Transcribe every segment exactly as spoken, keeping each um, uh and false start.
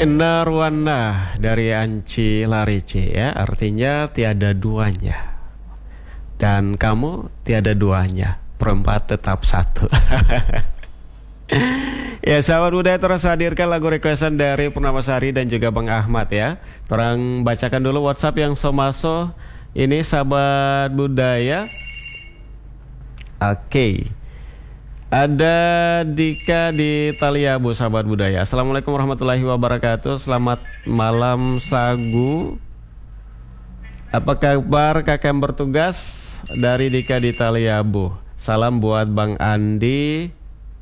Narwana dari Anci Larice ya, artinya tiada duanya. Dan kamu tiada duanya, perempat tetap satu. Ya, sahabat budaya, terus hadirkan lagu requestan dari Purnamasari dan juga Bang Ahmad ya. Terang bacakan dulu WhatsApp yang somaso. Ini sahabat budaya. Oke okay. Ada Dika di Taliabu, sahabat budaya. Assalamualaikum warahmatullahi wabarakatuh. Selamat malam Sagu. Apa kabar kakak yang bertugas? Dari Dika di Taliabu. Salam buat Bang Andi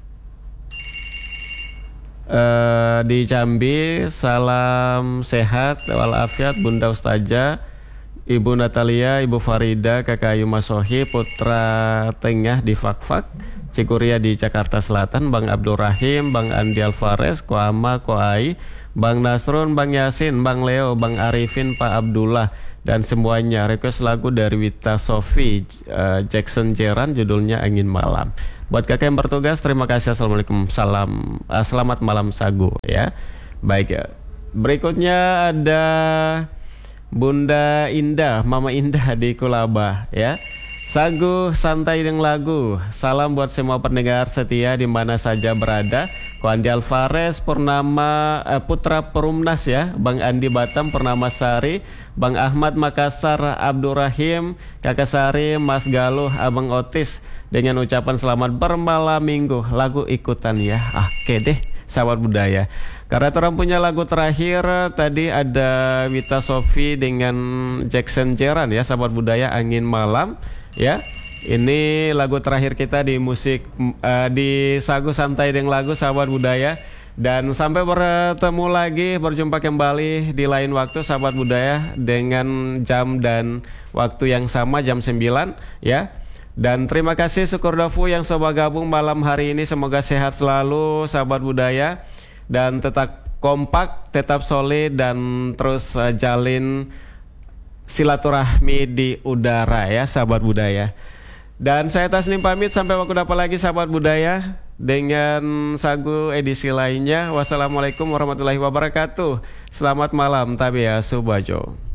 uh, di Jambi. Salam sehat walafiat Bunda Ustazah, Ibu Natalia, Ibu Farida, Kakak Ayu Masohi, Putra Tengah di Fakfak, Cikuria di Jakarta Selatan, Bang Abdul Rahim, Bang Andi Alvarez, Koama, Koai, Bang Nasrun, Bang Yasin, Bang Leo, Bang Arifin, Pak Abdullah, dan semuanya. Request lagu dari Wita Sofi, uh, Jackson Jeran, judulnya Angin Malam. Buat kakak yang bertugas, terima kasih. Assalamualaikum, salam, uh, selamat malam Sagu ya. Baik ya. Berikutnya ada Bunda Indah, Mama Indah di Kulaba ya. Sagu santai dengan lagu. Salam buat semua pendengar setia di mana saja berada. Ko Andi Alvarez, Purnama eh, Putra Perumnas ya, Bang Andi Batam, Purnamasari, Bang Ahmad Makassar, Abdul Rahim, Kakak Sari, Mas Galuh, Abang Otis, dengan ucapan selamat bermalam minggu. Lagu ikutan ya. Oke deh, sahabat budaya. Karena orang punya lagu terakhir tadi ada Wita Sofi dengan Jackson Jeran ya, sahabat budaya, Angin Malam. Ya, ini lagu terakhir kita di musik uh, di Sagu Santai dengan Lagu, sahabat budaya. Dan sampai bertemu lagi, berjumpa kembali di lain waktu, sahabat budaya, dengan jam dan waktu yang sama, jam sembilan ya. Dan terima kasih syukur Dafu yang sudah gabung malam hari ini. Semoga sehat selalu, sahabat budaya, dan tetap kompak, tetap solid, dan terus uh, jalin silaturahmi di udara ya, sahabat budaya. Dan saya Tasnim pamit, sampai waktu dapat lagi sahabat budaya dengan Sagu edisi lainnya. Wassalamualaikum warahmatullahi wabarakatuh. Selamat malam, Tabia Subajo.